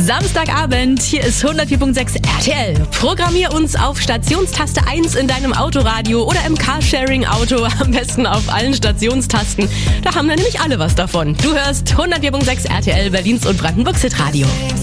Samstagabend, hier ist 104.6 RTL. Programmier uns auf Stationstaste 1 in deinem Autoradio oder im Carsharing-Auto, am besten auf allen Stationstasten. Da haben wir nämlich alle was davon. Du hörst 104.6 RTL, Berlins und Brandenburgs Hitradio.